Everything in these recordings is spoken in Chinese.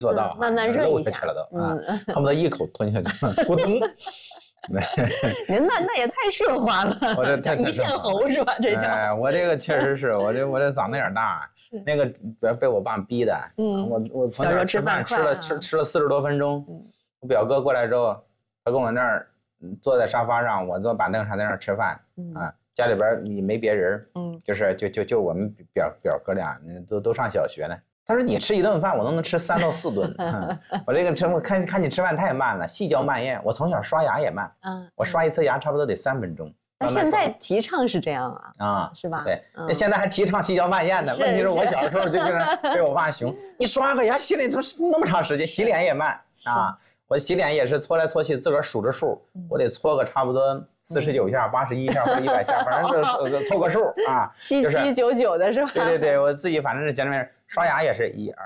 做到慢慢热一下吃了都恨不得一口吞下去，咕咚。 您那也太顺滑了， 我这太一线喉是吧？这叫我这个确实是我这嗓子有点大，那个主要被我爸逼的。我从小吃饭吃了40多分钟，我表哥过来之后，他跟我那儿坐在沙发上，我坐板凳上在那儿吃饭啊。家里边也没别人，就是就我们表哥俩都上小学呢。他说你吃一顿饭，我都能吃3到4顿。我这个我看你吃饭太慢了，细嚼慢咽。我从小刷牙也慢，我刷一次牙差不多得3分钟。 那现在提倡是这样是吧？ 对，那现在还提倡细嚼慢咽呢。问题是我小时候就经常被我爸熊，你刷个牙洗脸都那么长时间，洗脸也慢啊。我洗脸也是搓来搓去，自个儿数着数，我得搓个差不多49下、81下或者100下，反正是凑个数啊。 7799的是吧？ 对，我自己反正是简单。刷牙也是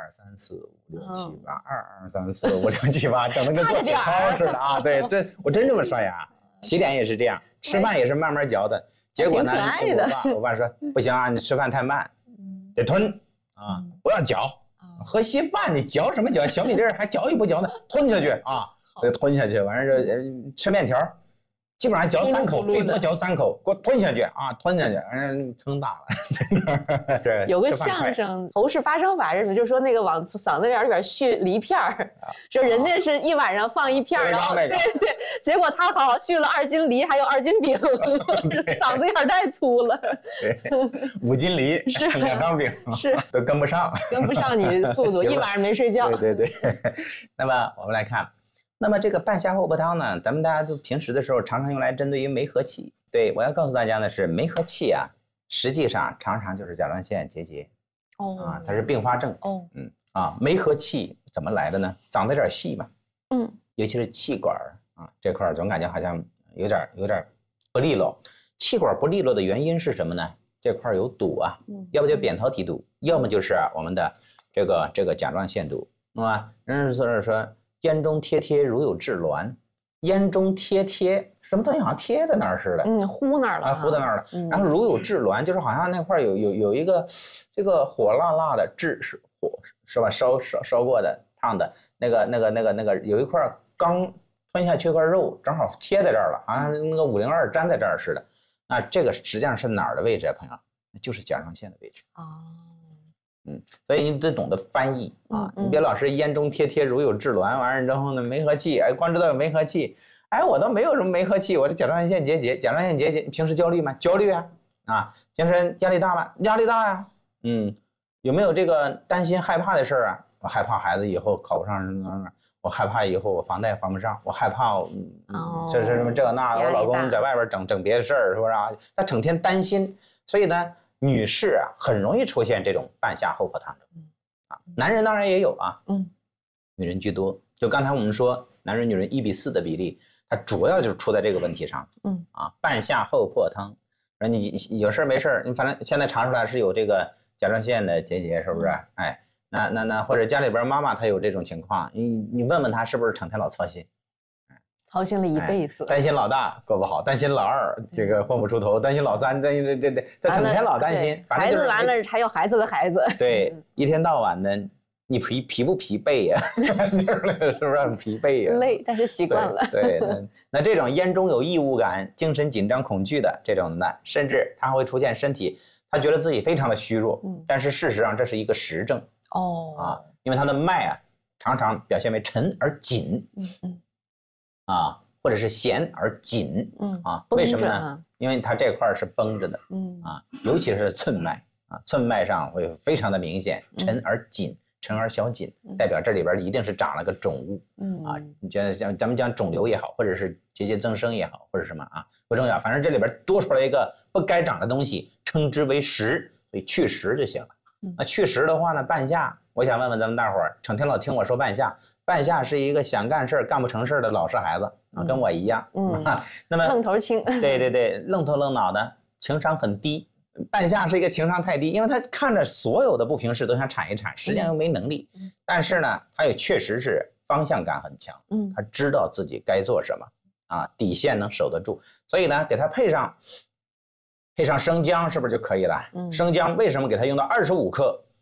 1、2、3、4、5、6、7、8，2、2、3、4、5、6、7、8，整的跟做体操似的啊！对，我真这么刷牙，洗脸也是这样，吃饭也是慢慢嚼的。结果呢，我爸说不行啊，你吃饭太慢，得吞啊，不要嚼。喝稀饭你嚼什么嚼？小米粒还嚼与不嚼呢？吞下去啊，吞下去。完事吃面条。基本上嚼3口，最多嚼3口，给我吞下去啊！吞下去，撑大了。对， 有个相声侯氏发声法是什么？就是说那个往嗓子眼里边续梨片儿，说人家是一晚上放1片，然后对，结果他好续了2斤梨，还有2斤饼，嗓子眼太粗了。 对，5斤梨是2张饼， 是都跟不上你速度，一晚上没睡觉。 对。那么我们来看。那么这个半夏厚朴汤呢，咱们大家都平时的时候常常用来针对于梅核气。对，我要告诉大家的是，梅核气啊，实际上常常就是甲状腺结节它是并发症梅核气怎么来的呢？长得有点细嘛，尤其是气管这块总感觉好像有点不利落。气管不利落的原因是什么呢？这块有堵要不就扁桃体堵，要么就是我们的这个甲状腺堵，人是说。咽中贴如有炙挛，咽中贴什么东西好像贴在那儿似的， 糊那儿了， 糊在那儿了。然后如有炙挛，就是好像那块有一个这个火辣辣的炙是火是吧？烧过的烫的那个有一块刚吞下去块肉，正好贴在这儿了，好像那个502粘在这儿似的。那这个实际上是哪儿的位置啊，朋友？就是甲状腺的位置所以你得懂得翻译你别老是咽中贴如有炙挛，完了之后呢梅核气，光知道有梅核气，我都没有什么梅核气，我这甲状腺结节，平时焦虑吗？焦虑平时压力大吗？压力大呀，有没有这个担心害怕的事儿啊？我害怕孩子以后考不上我害怕以后我房贷还不上，我害怕这是什么这那的，我老公在外边整别的事儿，是不是啊？他整天担心，所以呢。女士很容易出现这种半夏厚朴汤症男人当然也有女人居多。就刚才我们说，男人女人1比4的比例，它主要就是出在这个问题上。半夏厚朴汤，你有事没事，你反正现在查出来是有这个甲状腺的结节，是不是？那或者家里边妈妈她有这种情况，你问问她是不是成天老操心。 操心了一辈子， 担心老大过不好，担心老二这个混不出头，担心老三，他整天老担心， 反正孩子完了还有孩子的孩子， 对，一天到晚的，你疲不疲惫呀？是不是很疲惫呀？ 累，但是习惯了。 对，那这种咽中有异物感、精神紧张、恐惧的这种的，甚至他会出现身体，他觉得自己非常的虚弱，但是事实上这是一个实症因为他的脉常常表现为沉而紧。或者是弦而紧为什么呢？因为它这块是绷着的尤其是寸脉寸脉上会非常的明显，沉而紧，沉而小紧，代表这里边一定是长了个肿物你觉得像咱们讲肿瘤也好，或者是结节增生也好，或者什么不重要，反正这里边多出来一个不该长的东西，称之为实，所以去实就行了。那去实的话呢，半夏，我想问问咱们大伙儿，成天老听我说半夏。半夏是一个想干事干不成事的老实孩子跟我一样那么愣头青， 对，愣头愣脑的，情商很低。半夏是一个情商太低，因为他看着所有的不平事都想铲一铲，实际上又没能力但是呢，他也确实是方向感很强他知道自己该做什么底线能守得住，所以呢，给他配上生姜是不是就可以了？生姜为什么给他用到25克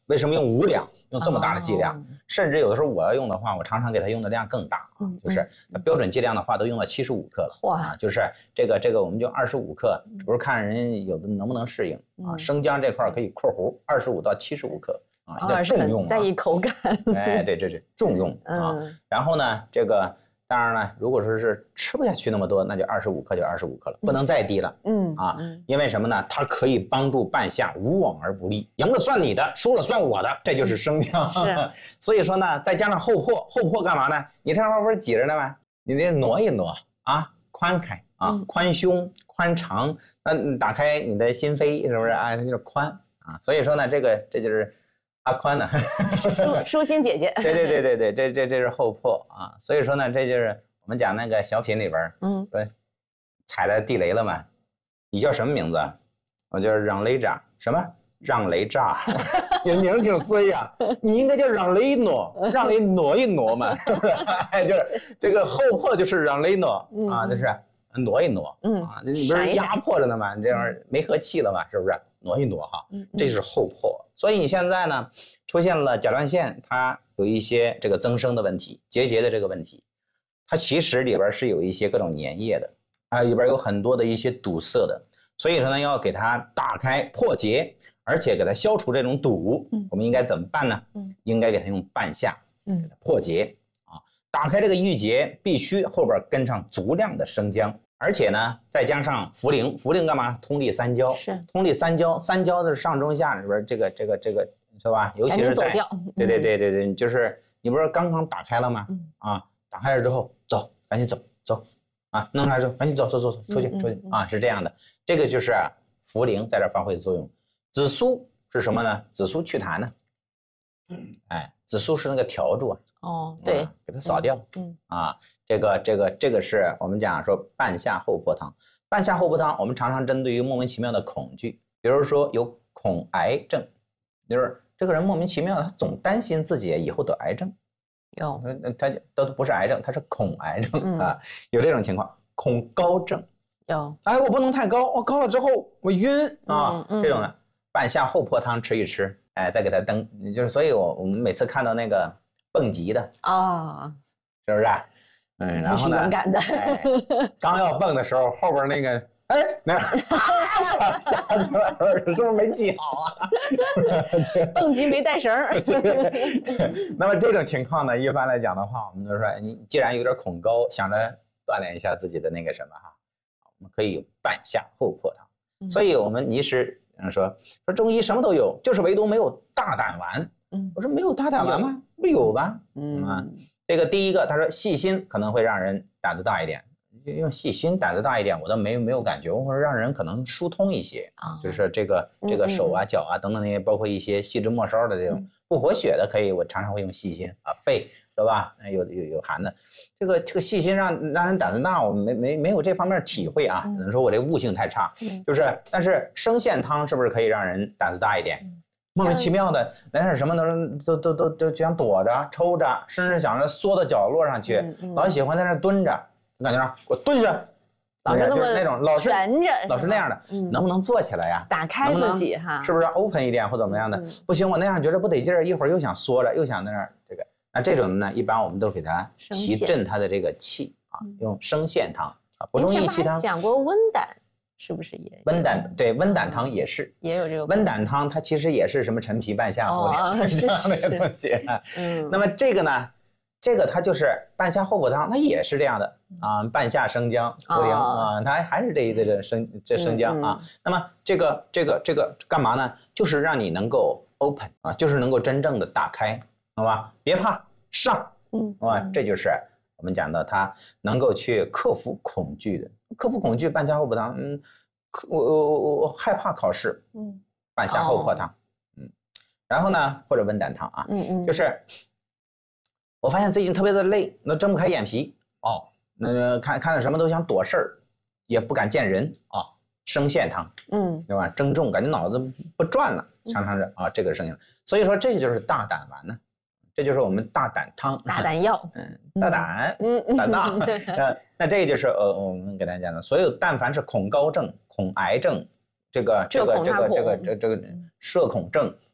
为什么用5两？用这么大的剂量，甚至有的时候我要用的话，我常常给它用的量更大啊，就是标准剂量的话都用到75克了啊，就是这个我们就25克，不是看人有的能不能适应啊。生姜这块可以括弧25到75克啊，一个重用啊， 在意口感。 哎，对，这是重用啊。然后呢，这个当然了，如果说是吃不下去那么多，那就25克就25克了，不能再低了。因为什么呢？它可以帮助半夏无往而不利，赢了算你的，输了算我的，这就是生姜。是，所以说呢，再加上后破干嘛呢？你这块不是挤着呢吗？你得挪一挪啊，宽开啊，宽胸宽肠，那打开你的心扉，是不是啊？它就是宽啊。所以说呢，这就是。阿宽呢？ 舒心姐姐。 对，这是后破啊，所以说呢，这就是我们讲那个小品里边，说踩了地雷了嘛。你叫什么名字？我叫让雷炸。什么？让雷炸？你名挺衰呀，你应该叫让雷挪，让雷挪一挪嘛，是不是？就是这个后破就是让雷挪啊，就是挪一挪啊，你不是压迫着呢吗？你这样没和气了嘛，是不是？挪一挪哈，这就是后破。所以你现在呢出现了甲状腺，它有一些这个增生的问题，结节的这个问题，它其实里边是有一些各种粘液的，里边有很多的一些堵塞的，所以说呢要给它打开破结，而且给它消除这种堵。我们应该怎么办呢？应该给它用半夏，给它破结啊，打开这个郁结，必须后边跟上足量的生姜。而且呢，再加上茯苓干嘛？通利三焦，是通利三焦，三焦的上中下里边，这个是吧？尤其是在对，就是你不是刚刚打开了吗？打开了之后，走，赶紧走啊，弄出来之后赶紧走，出去啊，是这样的。这个就是茯苓在这发挥作用。紫苏是什么呢？紫苏祛痰呢。紫苏是那个笤帚对，给它扫掉。这个是我们讲说半夏后破汤。半夏后破汤，我们常常针对于莫名其妙的恐惧，比如说有恐癌症，就是这个人莫名其妙的，他总担心自己以后得癌症。有，他都不是癌症，他是恐癌症啊，有这种情况。恐高症有，我不能太高，我高了之后我晕啊，这种的半夏后破汤吃一吃，再给他登，就是所以我们每次看到那个蹦极的是不是？然后呢？勇敢的，刚要蹦的时候，后边那个，那下去了，是不是没系好啊？ 蹦极没带绳。 那么这种情况呢，一般来讲的话，我们就说，你既然有点恐高，想着锻炼一下自己的那个什么哈，我们可以有半夏后破汤。所以我们医师说中医什么都有，就是唯独没有大胆丸。我说没有大胆丸吗？不有吧？这个第一个，他说细心可能会让人胆子大一点，用细心胆子大一点，我倒没有感觉，或者让人可能疏通一些就是这个手啊、脚啊等等那些，包括一些细枝末梢的这种不活血的，可以我常常会用细心肺是吧？有寒的，这个细心让人胆子大，我没有这方面体会啊，只能说我这悟性太差，就是但是生苋汤是不是可以让人胆子大一点？莫名其妙的来点什么都想躲着抽着，甚至想着缩到角落上去，老喜欢在那蹲着，感觉让我蹲下， 老是那种老是老是那样的，能不能坐起来呀？ 打开自己哈， 是不是 open 一点或怎么样的？不行，我那样觉得不得劲儿，一会儿又想缩着，又想那样这个。那这种呢，一般我们都给他提振他的这个气用生苋汤补充益气汤。 讲过温胆。是不是也温胆？对，温胆汤也是有这个温胆汤，它其实也是什么陈皮、半夏、茯苓这样的一个东西。那么这个呢，这个它就是半夏后破汤，它也是这样的半夏、生姜、茯苓它还是这生姜那么这个干嘛呢？就是让你能够 open 就是能够真正的打开，好吧？别怕，上这就是我们讲的，它能够去克服恐惧的。克服恐惧，半夏后破汤。我害怕考试，半夏后破汤，然后呢，或者温胆汤就是我发现最近特别的累，那睁不开眼皮那看到什么都想躲事儿，也不敢见人生苋汤，对吧？增重，感觉脑子不转了，常常是这个生苋，所以说这个就是大胆丸呢。这就是我们大胆汤、 大胆药， 大胆，胆大。那这个就是我们给大家讲的，所有但凡是恐高症、恐癌症，这个社恐症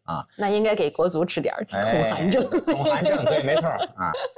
啊。 那应该给国足吃点儿恐寒症。 恐寒症，对，没错啊。